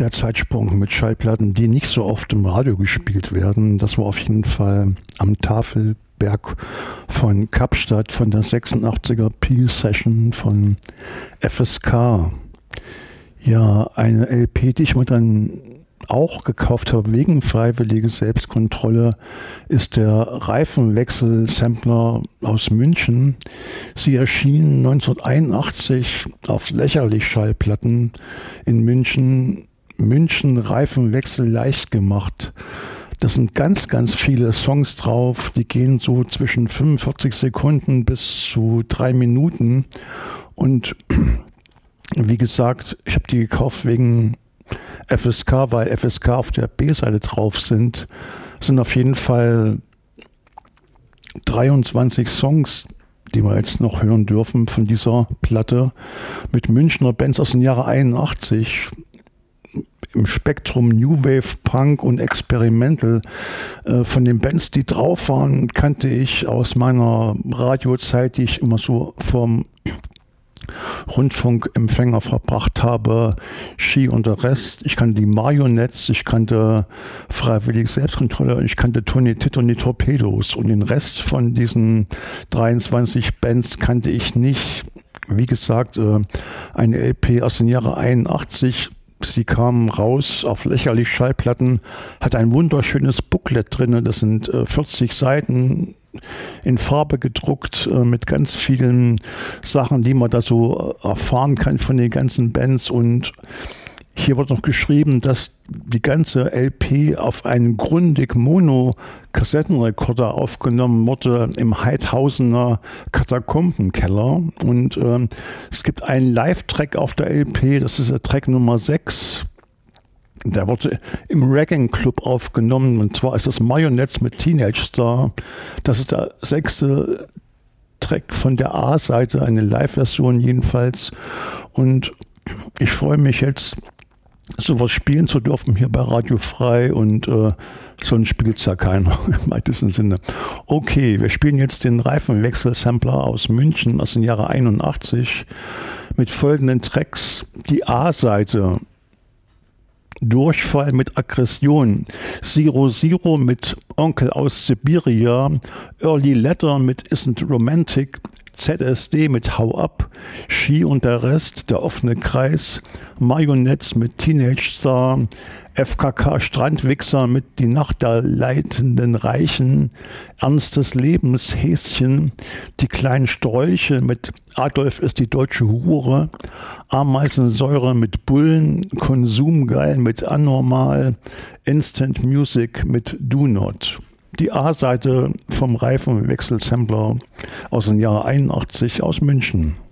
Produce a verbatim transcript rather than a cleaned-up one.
der Zeitsprung mit Schallplatten, die nicht so oft im Radio gespielt werden. Das war auf jeden Fall am Tafelberg von Kapstadt von der sechsundachtziger Peel Session von F S K. Ja, eine L P, die ich mir dann auch gekauft habe wegen freiwillige Selbstkontrolle, ist der Reifenwechsel-Sampler aus München. Sie erschien neunzehnhunderteinundachtzig auf Lächerlich-Schallplatten in München. München Reifenwechsel leicht gemacht. Da sind ganz, ganz viele Songs drauf, die gehen so zwischen fünfundvierzig Sekunden bis zu drei Minuten. Und wie gesagt, ich habe die gekauft wegen F S K, weil F S K auf der B-Seite drauf sind. Es sind auf jeden Fall dreiundzwanzig Songs, die wir jetzt noch hören dürfen von dieser Platte mit Münchner Bands aus dem Jahre einundachtzig. Im Spektrum New Wave, Punk und Experimental. Äh, von den Bands, die drauf waren, kannte ich aus meiner Radiozeit, die ich immer so vom Rundfunkempfänger verbracht habe, Ski und der Rest. Ich kannte die Marionettes, ich kannte Freiwillige Selbstkontrolle und ich kannte Tony Titt und die Torpedos. Und den Rest von diesen dreiundzwanzig Bands kannte ich nicht. Wie gesagt, eine L P aus den Jahren einundachtzig. Sie kam raus auf Lächerlich Schallplatten, hat ein wunderschönes Booklet drin. Das sind vierzig Seiten in Farbe gedruckt mit ganz vielen Sachen, die man da so erfahren kann von den ganzen Bands. Und hier wird noch geschrieben, dass die ganze L P auf einen Grundig Mono-Kassettenrekorder aufgenommen wurde im Heidhausener Katakombenkeller. Und äh, es gibt einen Live-Track auf der L P, das ist der Track Nummer sechs. Der wurde im Ragging Club aufgenommen, und zwar ist das Marionettes mit Teenage Star. Das ist der sechste Track von der A-Seite, eine Live-Version jedenfalls. Und ich freue mich jetzt, sowas spielen zu dürfen hier bei Radio Frei, und äh, sonst spielt es ja keiner im weitesten Sinne. Okay, wir spielen jetzt den Reifenwechsel-Sampler aus München aus dem Jahre einundachtzig mit folgenden Tracks. Die A-Seite: Durchfall mit Aggression, Zero Zero mit Onkel aus Sibiria, Early Letter mit Isn't Romantic, Z S D mit Hau ab, Ski und der Rest, der offene Kreis, Marionettes mit Teenage Star, F K K Strandwichser mit Die Nacht der leitenden Reichen, Ernst des Lebens Häschen, Die kleinen Strolche mit Adolf ist die deutsche Hure, Ameisensäure mit Bullen, Konsumgeil mit Anormal, Instant Music mit Do Not. Die A-Seite vom Reifenwechsel-Sampler aus dem Jahr einundachtzig aus München.